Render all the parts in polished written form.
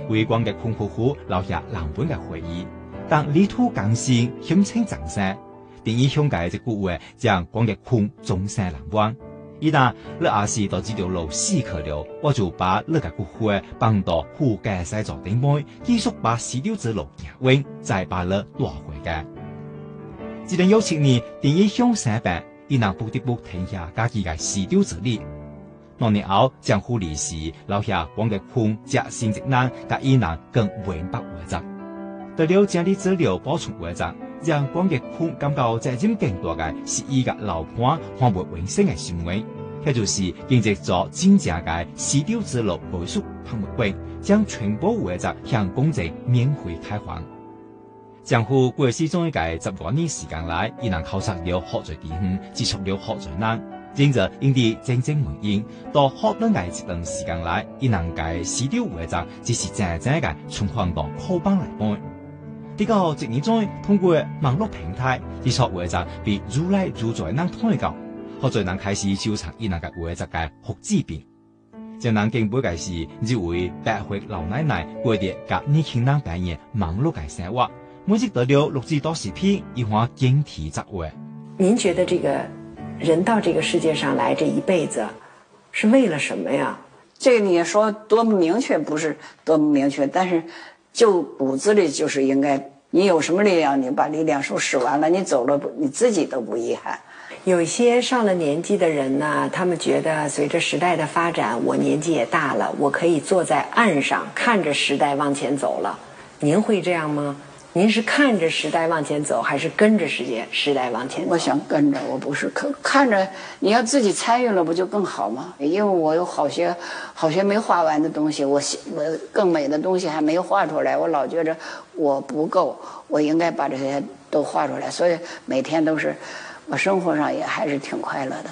為光嘅坤夫婦留下難本嘅回憶。但泥土更新，險情增生，電影香港嘅古話將光嘅坤終身難忘。一旦你也是到這條路死去了，我就把你嘅骨灰放到富嘅西座頂妹，繼續把死掉之路行運，再把你攞回嘅。2017年，電影香生病，伊能不得不停下家己嘅死掉之力。多年後，江湖歷史留下光嘅坤隻性直男，甲伊能更永不回則。得了這啲資料補充回則，讓光嘅坤感到責任更多嘅是伊個老伴還沒永生嘅行為，也就是經歷咗真正嘅死掉之路回溯噴沒歸，將全部回則向公眾免費開放。江湖過去中一個10多年時間來，伊能考察了好多地方，接觸了好多人，因着因啲真正原因，到好多嘅一段時間來，伊能嘅死掉回則只是真正嘅存放到課本來背。呢個職業中通過網絡平台，接觸回則被越來越多人推廣，好多人開始收藏伊能嘅回則嘅複製品。將人敬佩嘅是，這位百歲老奶奶過啲甲年輕人扮演網絡嘅生活。每次得了錄製多視頻，一話經體則為。 您覺得這個人到這個世界上來這一輩子，是為了什麼呀？ 這個你說多麼明確，不是多麼明確，但是就骨子裡就是應該，你有什麼力量，你把力量都使完了，你走了，你自己都不遺憾。 有一些上了年紀的人呢，他們覺得隨着時代的發展，我年紀也大了，我可以坐在岸上看着時代往前走了。您會這樣嗎？您是看着時代往前走，還是跟着時代往前走？ 我想跟着，我不是看着。你要自己參與了，不就更好嗎？因為我有好些沒畫完的東西，我更美的東西還沒有畫出來，我老覺着我不夠，我應該把這些都畫出來。所以每天都是，我生活上也還是挺快樂的。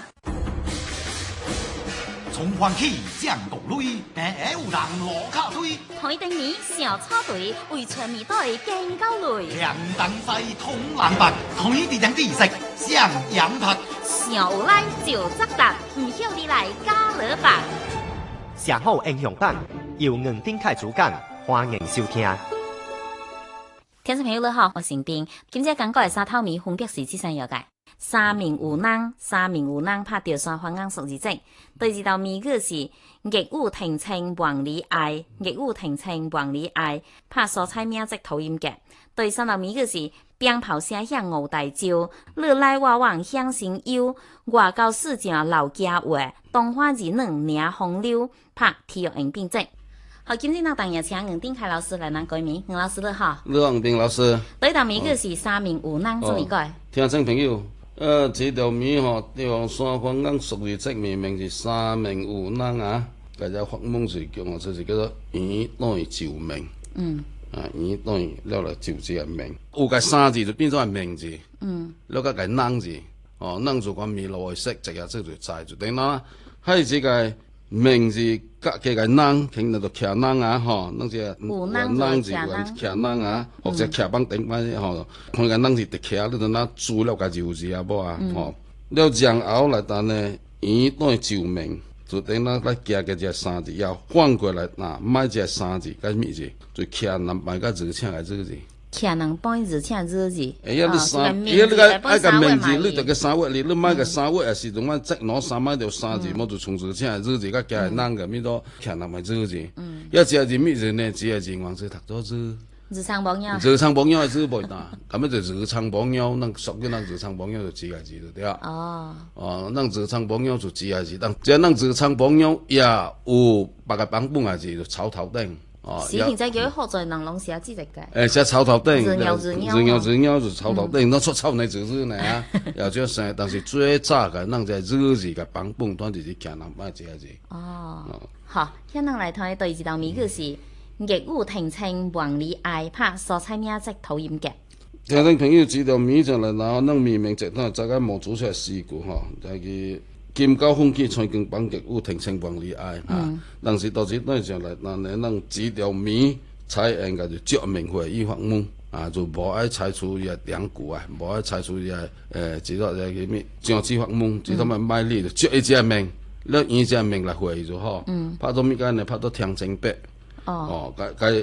從環起將國類，但有人落卡推。 台頂面小草隊為全面隊更高類。 兩等西通藍白，台地頂地色相養拍。 小拉就執達，唔曉你來加勒白。 上好英雄版由吳丁凱主講，歡迎收聽。 聽眾朋友你好，我是丁，今朝講過係沙頭米分別是之上有嘅。三名有人拍掉山花硬屬字跡，第二道謎語是逆烏停青黃里愛，拍蔬菜名即討厭嘅。第三道謎語是鞭炮聲響傲大招，你來我往向心憂，外交事情老家話，東花兒能領風流，拍體育應變跡。好，今天呢當然請吳丁凱老師來難改名，吳老師你好。 你好，吳丁老師。 第一道謎語是三名有人怎麼改？ 聽眾朋友。這條謎吼，地方山花硬屬字跡命名是三名有人啊，大家發夢是叫我，就是叫做圓等於就命。圓等於了來就這個命。有個三字就變咗係命字。了個個人字，人就講迷路嘅色，直下即就在就等啦。喺這個命字隔嘅個人，肯定就騎人啊，那隻有人字騎人啊，或者騎幫頂翻吼，看個人字直騎，你就拿注了個就字啊，無啊，了然後來等呢，圓等於就命，就等啦來加個隻三字，要換過來嗱，買隻三字，個咩字？就騎人買個字請個字。 騎人幫字請字字。 哎呀，你三，哎呀，你個名字，你就個三位，你買個三位，也是同我即攞三買條三字，冇就從字請字字，個加人個咩多，騎人買字字。一隻字咩字呢？只係字黃字讀咗字。 日常榜樣。 日常榜樣係字背單，咁樣就日常榜樣，能屬於能日常榜樣就字個字就對啊。能日常榜樣就字個字，但只係能日常榜樣也有八個版本個字就草頭頂。 視頻仔叫學在能弄寫字跡嘅。 寫草頭頂， 字鳥就草頭頂，那出草呢字字呢啊，又叫生，但是最早嘅能在日字嘅版本，當就是強人買這個字。 好，聽人嚟睇第二道謎語是逆烏停青黃里愛，拍蔬菜名即討厭嘅。 聽眾朋友知道謎就嚟，然後能命名直頭大家冇做出嚟試過嚇，就係金高風紀蔡經幫極烏停青黃里愛但是到時都係上嚟，但係能指條謎採應該就著名會議發夢就無愛採取嘢兩句啊，無愛採取嘢指到嘢叫咩？將之發夢，指到咪賣力就著一隻名，你以隻名來會議就好。拍到咩間呢？拍到聽證白。